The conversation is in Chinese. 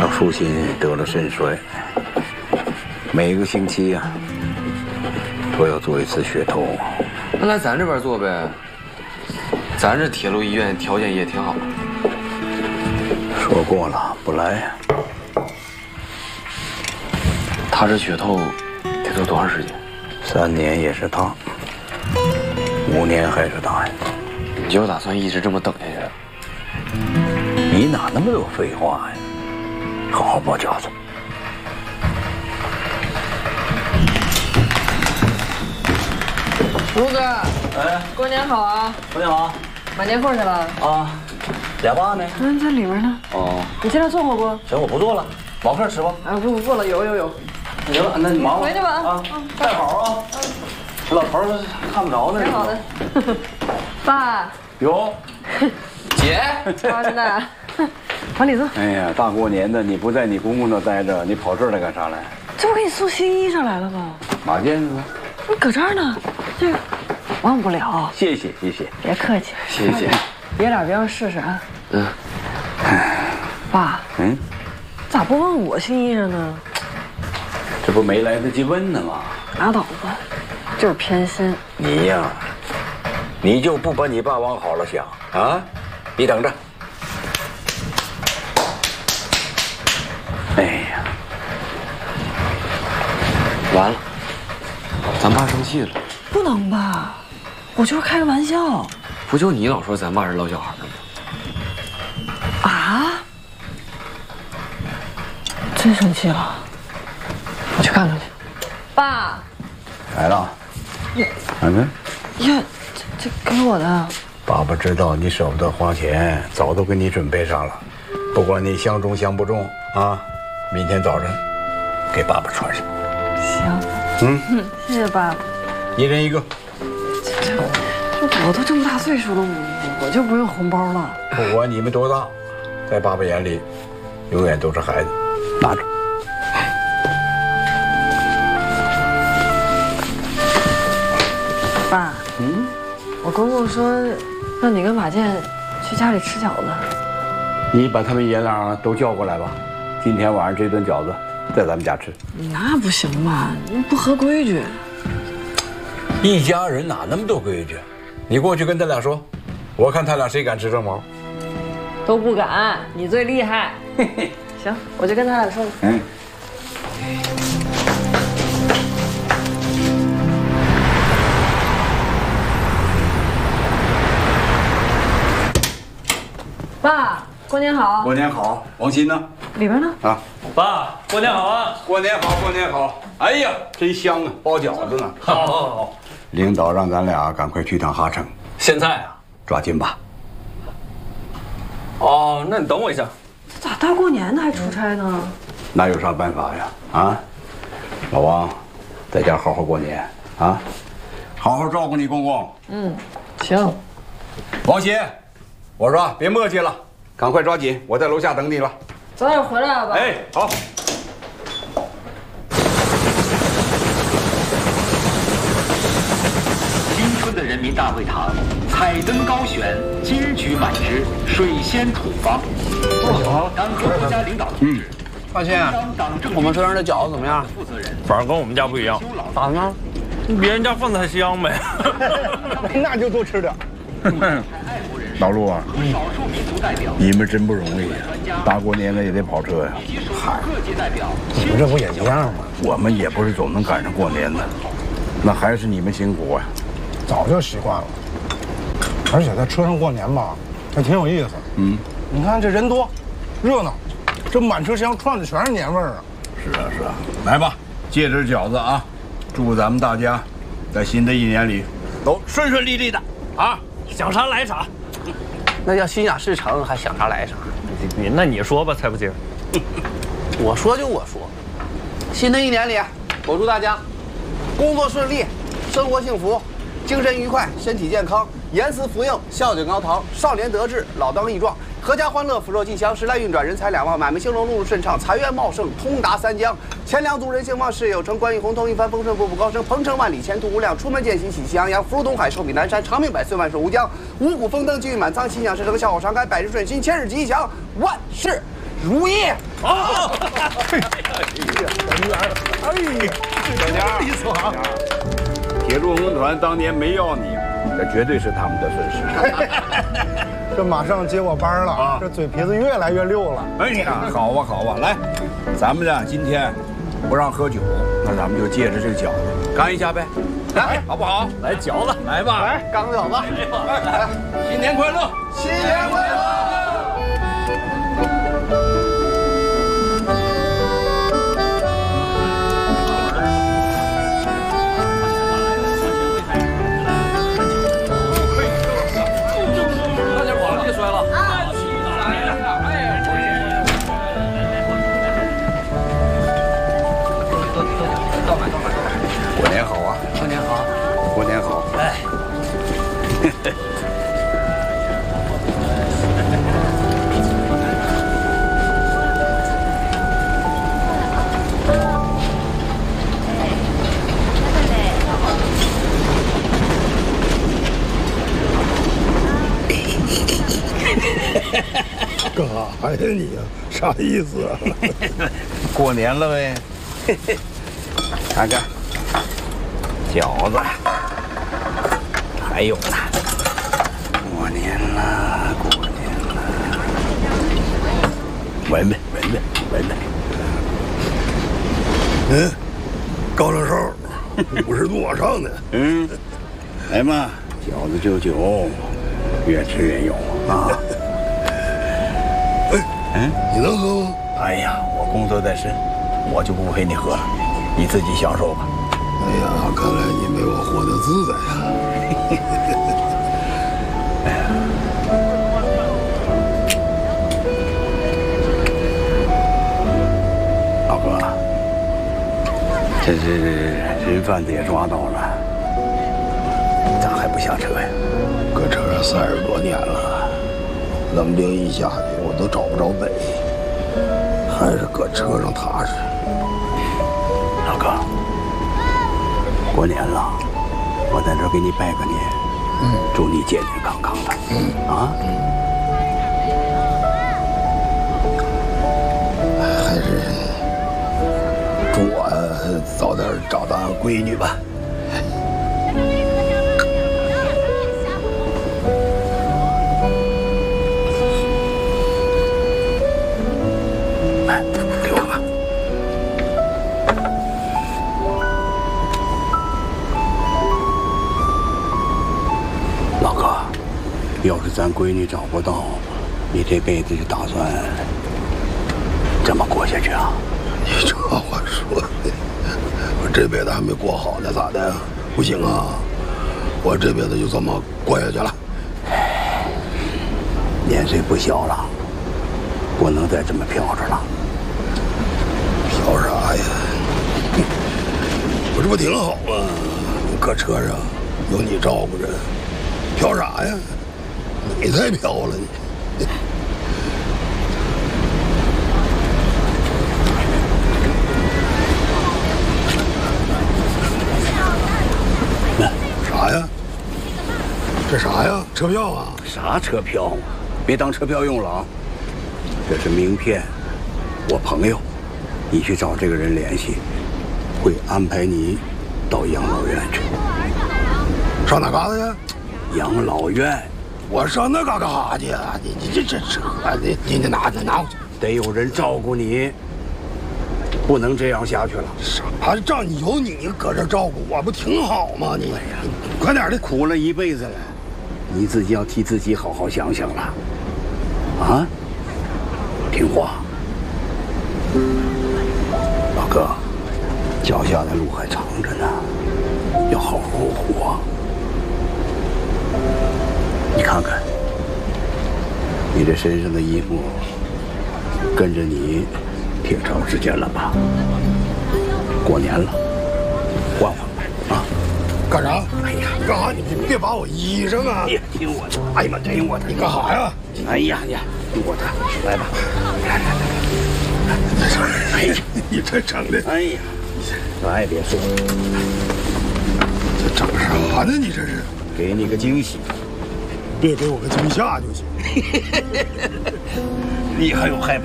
他父亲得了肾衰，每个星期呀，都要做一次血透。 那来咱这边做呗，咱这铁路医院条件也挺好。 说过了，不来。 他这血透得做多长时间 ？3年也是他，5年还是他呀？ 你就打算一直这么等下去？ 你哪那么多废话呀？好好包饺子。 卢哥， 哎， 过年好啊！ 过年好。 买年货去了啊，俩爸呢？ 嗯，在里面呢。 哦， 你进来做火锅？ 行，我不做了，网客吃吧。 啊，不了，有。 行了，那你忙吧。 回去吧啊，带好啊。这老头儿看不着呢。 挺好的。爸。 有。 姐。 真的。往里坐。 哎呀，大过年的，你不在你公公那待着，你跑这儿来干啥来？ 这不给你送新衣裳来了吗？ 哪件呢？ 你搁这儿呢，这个忘不了。 谢谢。 别客气。 谢谢。 爷俩别让试试啊。 嗯。 爸。 嗯。 咋不问我新衣裳呢？ 这不没来得及问呢吗？ 拉倒吧，就是偏心。 你呀，你就不把你爸往好了想啊？你等着。哎呀， 完了，咱爸生气了。 不能吧？我就是开个玩笑。 不就你老说咱爸是老小孩吗？ 啊？真生气了？我去看看去。爸。 来了。看看。 呀，这给我的。 爸爸知道你舍不得花钱，早都给你准备上了。不管你相中相不中啊，明天早晨给爸爸穿上。 行。谢谢爸爸。 一人一个。 我都这么大岁数了，我就不用红包了。 不管你们多大，在爸爸眼里，永远都是孩子。拿着。 爸。我公公说让你跟马健去家里吃饺子。 你把他们爷俩都叫过来吧，今天晚上这顿饺子在咱们家吃。 那不行吧？不合规矩。 一家人哪那么多规矩？你过去跟他俩说，我看他俩谁敢吃这毛。 都不敢，你最厉害。行，我就跟他俩说了。爸，过年好！ 过年好，王鑫呢？ 里边呢？ 啊， 爸，过年好啊！ 过年好，过年好！哎呀，真香啊，包饺子呢。 好。 领导让咱俩赶快去趟哈城， 现在啊？ 抓紧吧。 哦，那你等我一下。 这咋大过年的还出差呢？ 那有啥办法呀？啊，老王，在家好好过年啊，好好照顾你公公。 行。 王鑫，我说别磨叽了，赶快抓紧，我在楼下等你了。 早点回来吧。 哎，好。 新春的人民大会堂，彩灯高悬，金菊满枝，水仙处方。党和国家领导同志， 大鑫，我们村上的饺子怎么样？ 反正跟我们家不一样。 咋的呢？ 别人家放的还香呗。 那就多吃点。 老陆啊，你们真不容易呀，大过年的也得跑车呀。嗨， 你们这不也一样吗？ 我们也不是总能赶上过年的，那还是你们辛苦啊。 早就习惯了，而且在车上过年吧，还挺有意思。你看这人多，热闹，这满车厢串的全是年味儿啊。 是啊，来吧，借着饺子啊，祝咱们大家在新的一年里都顺顺利利的啊， 想啥来啥。 那叫心想事成，还想啥来啥。 那你说吧，才不劲。 我说就我说，新的一年里，我祝大家工作顺利，生活幸福，精神愉快，身体健康，严丝福应，孝敬高堂，少年得志，老当益壮，阖家欢乐，福寿吉祥，时来运转，人财两旺，买卖兴隆，路路顺畅，财源茂盛，通达三江，钱粮足，人兴旺，事业有成，官运亨通，一帆风顺，步步高升，鹏程万里，前途无量，出门见喜，喜气洋洋，福如东海，寿比南山，长命百岁，万寿无疆，五谷丰登，金玉满仓，心想事成，笑口常开，百日顺心，千日吉祥，万事如意。 啊！哎呀， 意思啊！ 铁路文团当年没要你，这绝对是他们的损失。 这马上接我班了啊！这嘴皮子越来越溜了。 哎呀，好啊好啊，来，咱们呢今天不让喝酒，那咱们就借着这个饺子干一下呗，来，好不好？ 来饺子， 来吧， 来干个饺子。 来，新年快乐！ 新年快乐！ 过年好啊！ 过年好， 过年好！哎， 干啥呀你呀？啥意思啊？ 过年了呗。看看饺子，还有呢。过年了，过年了，闻闻闻闻闻闻。 嗯，高粱烧，50度往上的。 嗯，来嘛，饺子就酒，越吃越有啊。 哎，你能喝吗？ 哎呀，我工作在身，我就不陪你喝了，你自己享受吧。 哎呀，看来你没我活得自在呀。 老哥，这人贩子也抓到了，咋还不下车呀？ 搁车上30多年了，冷冰一下的，我都找不着北，还是搁车上踏实。 老哥，过年了，我在这儿给你拜个年，祝你健健康康的，啊。 还是祝我早点找到闺女吧。 哎，给我吧。老哥，要是咱闺女找不到，你这辈子就打算这么过下去啊？ 你这话说的，我这辈子还没过好呢，咋的？不行啊，我这辈子就这么过下去了。 年岁不小了，不能再这么飘着了。 飘啥呀？我这不挺好吗？搁车上有你照顾着，飘啥呀？你才飘了你。啥呀？这啥呀？车票啊？ 啥车票？别当车票用了啊！这是名片，我朋友，你去找这个人联系，会安排你到养老院去。 上哪嘎达去？ 养老院。 我上那嘎干啥去啊？你这车，你拿回去， 得有人照顾你，不能这样下去了。 啥？照你有你搁这照顾我不挺好吗？你快点的， 苦了一辈子了，你自己要替自己好好想想了。啊，听话，老哥，脚下的路还长着呢，要好好活。你看看，你这身上的衣服跟着你挺长时间了吧？过年了，换换吧，啊！ 干啥？ 哎呀， 干啥？你别把我衣裳啊！ 别听我的！哎呀妈，听我的！ 你干啥呀？ 哎呀呀，听我的，来吧！来，哎呀， 你这整的！ 哎呀，咱也别说， 这整啥呢？你这是？ 给你个惊喜， 别给我个惊吓就行。 你还有害怕？